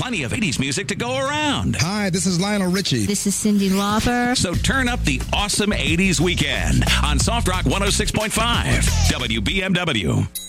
plenty of 80s music to go around. Hi, this is Lionel Richie. This is Cyndi Lauper. So turn up the awesome 80s weekend on Soft Rock 106.5 WBMW.